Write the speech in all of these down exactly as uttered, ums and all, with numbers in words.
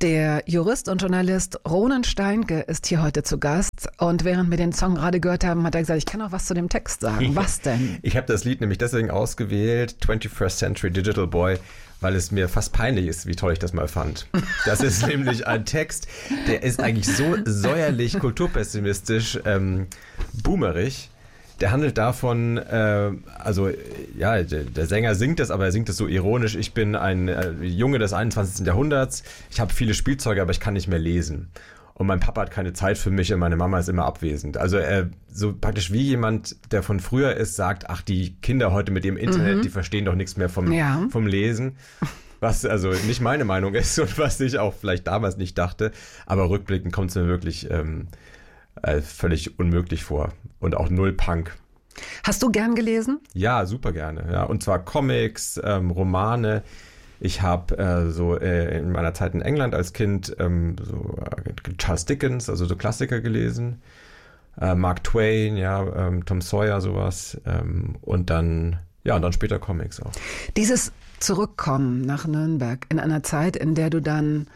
Der Jurist und Journalist Ronen Steinke ist hier heute zu Gast und während wir den Song gerade gehört haben, hat er gesagt, ich kann auch was zu dem Text sagen. Was denn? Ich habe das Lied nämlich deswegen ausgewählt, twenty-first Century Digital Boy, weil es mir fast peinlich ist, wie toll ich das mal fand. Das ist nämlich ein Text, der ist eigentlich so säuerlich kulturpessimistisch, ähm, boomerig. Der handelt davon, äh, also ja, der, der Sänger singt das, aber er singt es so ironisch. Ich bin ein äh, Junge des einundzwanzigsten Jahrhunderts, ich habe viele Spielzeuge, aber ich kann nicht mehr lesen. Und mein Papa hat keine Zeit für mich und meine Mama ist immer abwesend. Also er so praktisch wie jemand, der von früher ist, sagt, ach, die Kinder heute mit dem Internet, mhm. die verstehen doch nichts mehr vom, ja. vom Lesen. Was also nicht meine Meinung ist und was ich auch vielleicht damals nicht dachte. Aber rückblickend kommt es mir wirklich ähm, äh, völlig unmöglich vor. Und auch null Punk. Hast du gern gelesen? Ja, super gerne. Ja. Und zwar Comics, ähm, Romane. Ich habe äh, so äh, in meiner Zeit in England als Kind ähm, so äh, Charles Dickens, also so Klassiker gelesen. Äh, Mark Twain, ja, ähm, Tom Sawyer, sowas. Ähm, und dann, ja, und dann später Comics auch. Dieses Zurückkommen nach Nürnberg in einer Zeit, in der du dann,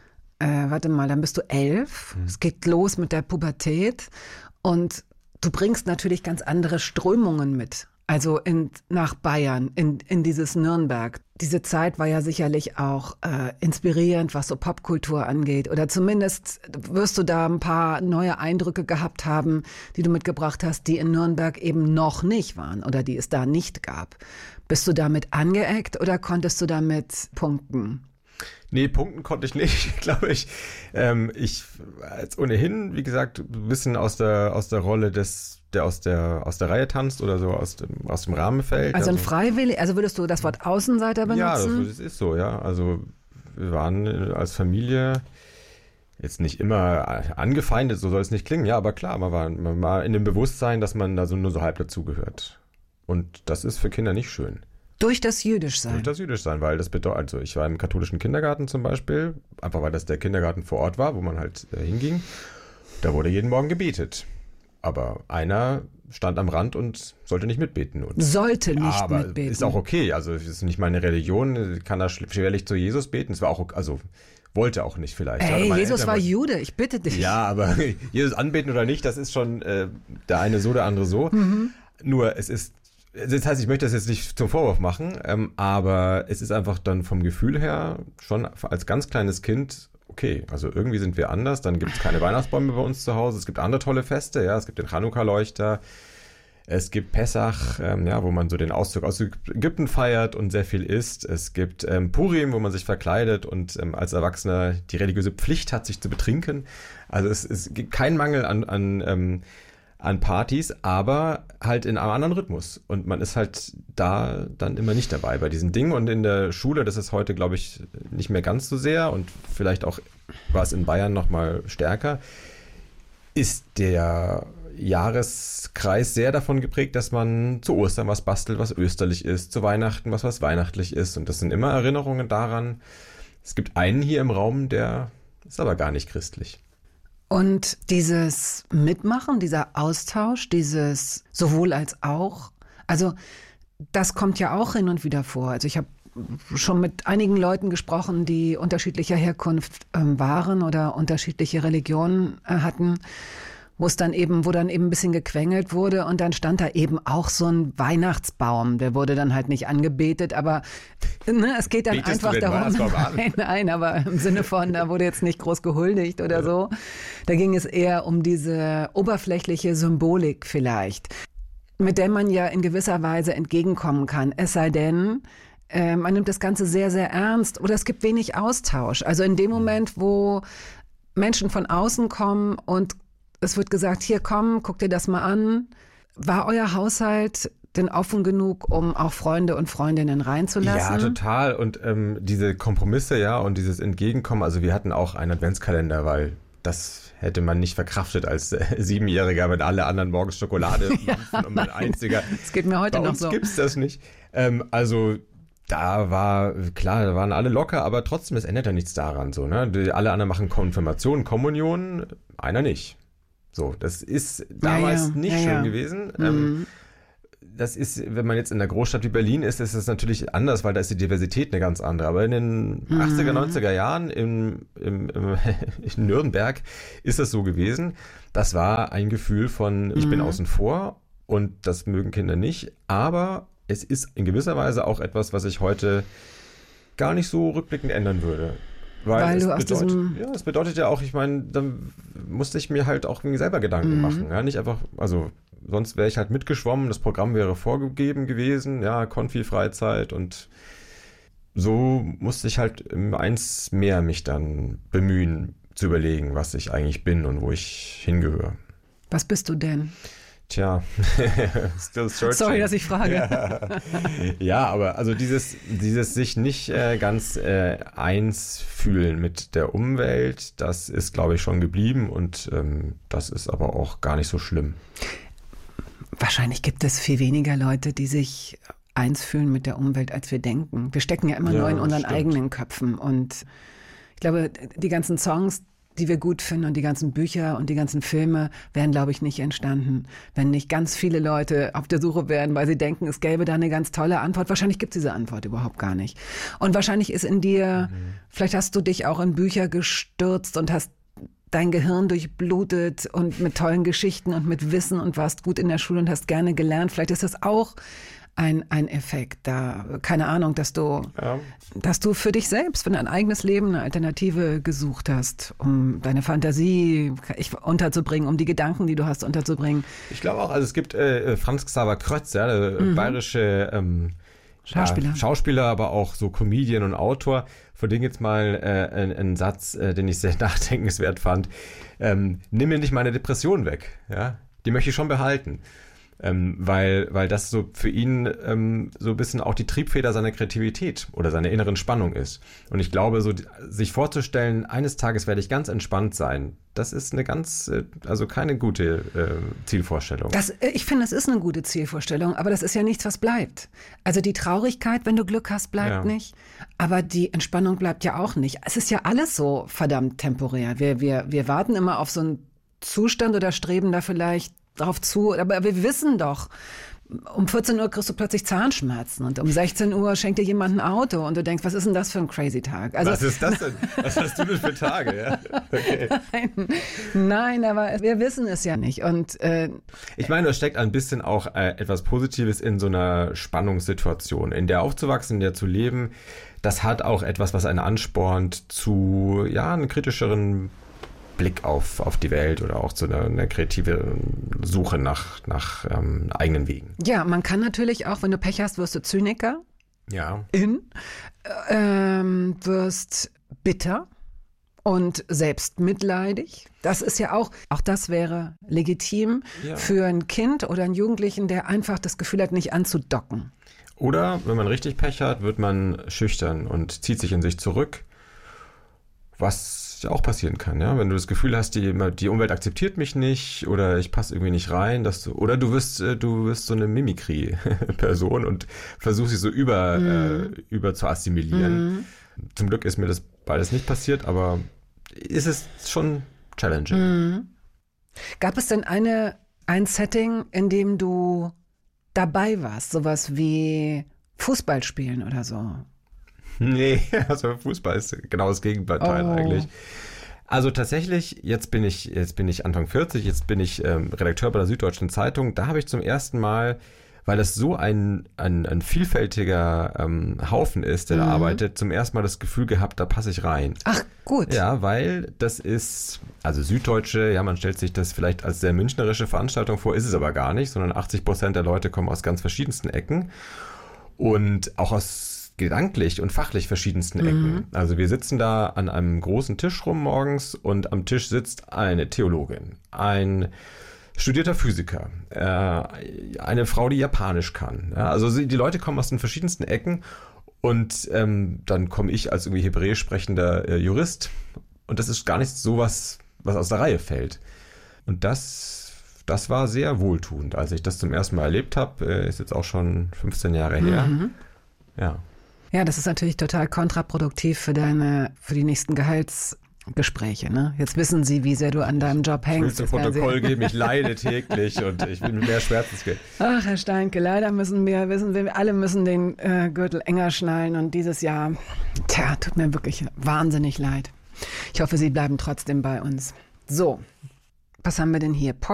äh, warte mal, dann bist du elf. Hm. Es geht los mit der Pubertät und du bringst natürlich ganz andere Strömungen mit, also in, nach Bayern, in, in dieses Nürnberg. Diese Zeit war ja sicherlich auch äh, inspirierend, was so Popkultur angeht. Oder zumindest wirst du da ein paar neue Eindrücke gehabt haben, die du mitgebracht hast, die in Nürnberg eben noch nicht waren oder die es da nicht gab. Bist du damit angeeckt oder konntest du damit punkten? Nee, punkten konnte ich nicht, glaube ich. Ähm, ich als ohnehin, wie gesagt, ein bisschen aus der aus der Rolle des, der aus der aus der Reihe tanzt oder so aus dem aus dem Rahmen fällt. Also ein Freiwillig, also würdest du das Wort Außenseiter benutzen? Ja, das, das ist so, ja. Also wir waren als Familie jetzt nicht immer angefeindet, so soll es nicht klingen. Ja, aber klar, man war, man war in dem Bewusstsein, dass man da so nur so halb dazugehört. Und das ist für Kinder nicht schön. Durch das Jüdischsein? Durch das Jüdischsein, weil das bedeutet, also ich war im katholischen Kindergarten zum Beispiel, einfach weil das der Kindergarten vor Ort war, wo man halt äh, hinging. Da wurde jeden Morgen gebetet. Aber einer stand am Rand und sollte nicht mitbeten. Und, sollte nicht ja, aber mitbeten. Ist auch okay, also es ist nicht meine Religion, kann da schwerlich zu Jesus beten. Es war auch, also wollte auch nicht vielleicht. Hey, also Jesus Eltern war wollten, Jude, ich bitte dich. Ja, aber Jesus anbeten oder nicht, das ist schon äh, der eine so, der andere so. Mhm. Nur es ist Das heißt, ich möchte das jetzt nicht zum Vorwurf machen, ähm, aber es ist einfach dann vom Gefühl her schon als ganz kleines Kind, okay, also irgendwie sind wir anders, dann gibt es keine Weihnachtsbäume bei uns zu Hause, es gibt andere tolle Feste, ja, es gibt den Chanukka-Leuchter, es gibt Pessach, ähm, ja, wo man so den Auszug aus Ägypten feiert und sehr viel isst, es gibt ähm, Purim, wo man sich verkleidet und ähm, als Erwachsener die religiöse Pflicht hat, sich zu betrinken, also es, es gibt keinen Mangel an, an ähm, an Partys, aber halt in einem anderen Rhythmus. Und man ist halt da dann immer nicht dabei bei diesen Dingen. Und in der Schule, das ist heute, glaube ich, nicht mehr ganz so sehr und vielleicht auch war es in Bayern noch mal stärker, ist der Jahreskreis sehr davon geprägt, dass man zu Ostern was bastelt, was österlich ist, zu Weihnachten was, was weihnachtlich ist. Und das sind immer Erinnerungen daran. Es gibt einen hier im Raum, der ist aber gar nicht christlich. Und dieses Mitmachen, dieser Austausch, dieses sowohl als auch, also das kommt ja auch hin und wieder vor. Also ich habe schon mit einigen Leuten gesprochen, die unterschiedlicher Herkunft ähm, waren oder unterschiedliche Religionen äh, hatten, wo es dann eben, wo dann eben ein bisschen gequengelt wurde und dann stand da eben auch so ein Weihnachtsbaum. Der wurde dann halt nicht angebetet, aber ne, es geht dann Betest einfach darum. Nein, nein, aber im Sinne von, da wurde jetzt nicht groß gehuldigt oder ja. so. Da ging es eher um diese oberflächliche Symbolik vielleicht, mit der man ja in gewisser Weise entgegenkommen kann. Es sei denn, äh, man nimmt das Ganze sehr, sehr ernst oder es gibt wenig Austausch. Also in dem Moment, wo Menschen von außen kommen und es wird gesagt, hier komm, guck dir das mal an. War euer Haushalt denn offen genug, um auch Freunde und Freundinnen reinzulassen? Ja, total. Und ähm, diese Kompromisse, ja, und dieses Entgegenkommen. Also wir hatten auch einen Adventskalender, weil das hätte man nicht verkraftet als äh, Siebenjähriger, wenn alle anderen morgens Schokolade ja, und mein einziger. Das geht mir heute Bei noch uns so. Gibt's das nicht. Ähm, also da war, klar, da waren alle locker, aber trotzdem, es ändert ja nichts daran. So, ne? Die, alle anderen machen Konfirmation, Kommunion, einer nicht. So, das ist damals ja, ja. nicht ja, schön ja. gewesen. Mhm. Ähm, das ist, wenn man jetzt in einer Großstadt wie Berlin ist, ist es natürlich anders, weil da ist die Diversität eine ganz andere. Aber in den mhm. achtziger, neunziger Jahren im, im, im, in Nürnberg ist das so gewesen. Das war ein Gefühl von, ich mhm. bin außen vor und das mögen Kinder nicht. Aber es ist in gewisser Weise auch etwas, was ich heute gar nicht so rückblickend ändern würde. Weil, Weil es, du aus bedeutet, diesem ja, es bedeutet ja auch, ich meine, dann musste ich mir halt auch irgendwie selber Gedanken mhm. machen. Ja, nicht einfach, also sonst wäre ich halt mitgeschwommen, das Programm wäre vorgegeben gewesen, ja, Konfi-Freizeit und so musste ich halt eins mehr mich dann bemühen, zu überlegen, was ich eigentlich bin und wo ich hingehöre. Was bist du denn? Tja, still searching. Sorry, dass ich frage. Ja, ja, aber also dieses, dieses sich nicht äh, ganz äh, eins fühlen mit der Umwelt, das ist, glaube ich, schon geblieben und ähm, das ist aber auch gar nicht so schlimm. Wahrscheinlich gibt es viel weniger Leute, die sich eins fühlen mit der Umwelt, als wir denken. Wir stecken ja immer Ja, nur in unseren stimmt. eigenen Köpfen und ich glaube, die ganzen Songs, die wir gut finden und die ganzen Bücher und die ganzen Filme wären, glaube ich, nicht entstanden, wenn nicht ganz viele Leute auf der Suche wären, weil sie denken, es gäbe da eine ganz tolle Antwort. Wahrscheinlich gibt es diese Antwort überhaupt gar nicht. Und wahrscheinlich ist in dir, mhm. vielleicht hast du dich auch in Bücher gestürzt und hast dein Gehirn durchblutet und mit tollen Geschichten und mit Wissen und warst gut in der Schule und hast gerne gelernt. Vielleicht ist das auch ein, ein Effekt da, keine Ahnung, dass du, Ja. dass du für dich selbst, für dein eigenes Leben eine Alternative gesucht hast, um deine Fantasie unterzubringen, um die Gedanken, die du hast, unterzubringen. Ich glaube auch, also es gibt äh, Franz Xaver Krötz, ja, der mhm. bayerische ähm, Schauspieler. Ja, Schauspieler, aber auch so Comedian und Autor. Von dem jetzt mal äh, ein, ein Satz, äh, den ich sehr nachdenkenswert fand. Ähm, nimm mir nicht meine Depression weg. Ja? Die möchte ich schon behalten. Ähm, weil, weil das so für ihn ähm, so ein bisschen auch die Triebfeder seiner Kreativität oder seiner inneren Spannung ist. Und ich glaube, so sich vorzustellen, eines Tages werde ich ganz entspannt sein, das ist eine ganz, äh, also keine gute äh, Zielvorstellung. Das, ich finde, es ist eine gute Zielvorstellung, aber das ist ja nichts, was bleibt. Also die Traurigkeit, wenn du Glück hast, bleibt Ja. nicht, aber die Entspannung bleibt ja auch nicht. Es ist ja alles so verdammt temporär. Wir, wir, wir warten immer auf so einen Zustand oder streben da vielleicht drauf zu, aber wir wissen doch, um vierzehn Uhr kriegst du plötzlich Zahnschmerzen und um sechzehn Uhr schenkt dir jemand ein Auto und du denkst, was ist denn das für ein crazy Tag? Also, Was ist das denn? Was hast du denn für Tage? Ja? Okay. nein, nein, aber wir wissen es ja nicht. Und äh, Ich meine, da steckt ein bisschen auch äh, etwas Positives in so einer Spannungssituation, in der aufzuwachsen, in der zu leben. Das hat auch etwas, was einen anspornt zu ja, einem kritischeren Blick auf, auf die Welt oder auch zu einer, einer kreativen Suche nach, nach ähm, eigenen Wegen. ja, man kann natürlich auch, wenn du Pech hast, wirst du Zyniker. Ja. in, ähm, wirst bitter und selbstmitleidig. Das ist ja auch, auch das wäre legitim Ja. für ein Kind oder einen Jugendlichen, der einfach das Gefühl hat, nicht anzudocken. Oder wenn man richtig Pech hat, wird man schüchtern und zieht sich in sich zurück, was ja auch passieren kann, ja, wenn du das Gefühl hast, die, die Umwelt akzeptiert mich nicht oder ich passe irgendwie nicht rein, dass du, oder du wirst, du wirst so eine Mimikry-Person und versuchst sie so über, Mhm. äh, über zu assimilieren. Mhm. Zum Glück ist mir das beides nicht passiert, aber ist es schon challenging. Mhm. Gab es denn eine, ein Setting, in dem du dabei warst, sowas wie Fußball spielen oder so? Nee, also Fußball ist genau das Gegenteil Oh. eigentlich. Also tatsächlich, jetzt bin ich, jetzt bin ich Anfang vierzig, jetzt bin ich ähm, Redakteur bei der Süddeutschen Zeitung. Da habe ich zum ersten Mal, weil das so ein, ein, ein vielfältiger ähm, Haufen ist, der da Mhm. arbeitet, zum ersten Mal das Gefühl gehabt, da passe ich rein. Ach, gut. Ja, weil das ist, also Süddeutsche, ja, man stellt sich das vielleicht als sehr münchnerische Veranstaltung vor, ist es aber gar nicht, sondern achtzig Prozent der Leute kommen aus ganz verschiedensten Ecken und auch aus gedanklich und fachlich verschiedensten Ecken. Mhm. Also wir sitzen da an einem großen Tisch rum morgens und am Tisch sitzt eine Theologin, ein studierter Physiker, äh, eine Frau, die Japanisch kann. Ja, also sie, die Leute kommen aus den verschiedensten Ecken und ähm, dann komme ich als irgendwie hebräisch sprechender äh, Jurist und das ist gar nicht so was, was aus der Reihe fällt. Und das, das war sehr wohltuend, als ich das zum ersten Mal erlebt habe. Äh, ist jetzt auch schon fünfzehn Jahre her. Mhm. Ja. Ja, das ist natürlich total kontraproduktiv für deine, für die nächsten Gespräche, ne? Jetzt wissen Sie, wie sehr du an deinem Job hängst. Ich will zum Protokoll geben, ich leide täglich und ich will mehr Schmerzensgeld. Ach, Herr Steinke, leider müssen wir, wissen wir, alle müssen den äh, Gürtel enger schnallen und dieses Jahr, tja, tut mir wirklich wahnsinnig leid. Ich hoffe, Sie bleiben trotzdem bei uns. So, was haben wir denn hier?